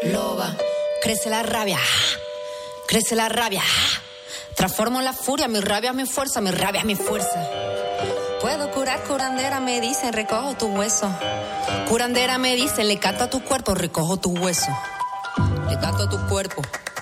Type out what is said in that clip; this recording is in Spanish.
loba. Crece la rabia, crece la rabia. Transformo la furia, mi rabia es mi fuerza, mi rabia es mi fuerza. Puedo curar, curandera, me dicen, recojo tu hueso. Curandera me dicen, le canto a tu cuerpo, recojo tu hueso. Le canto a tu cuerpo,